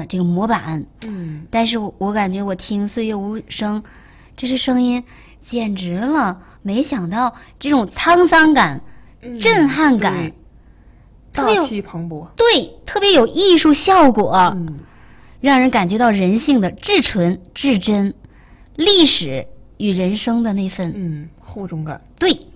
的这个模板。但是我感觉我听《岁月无声》，这是声音简直了，没想到这种沧桑感、震撼感， 大气磅礴， 对，特别有艺术效果，让人感觉到人性的至纯至真，历史与人生的那份厚重感。 对。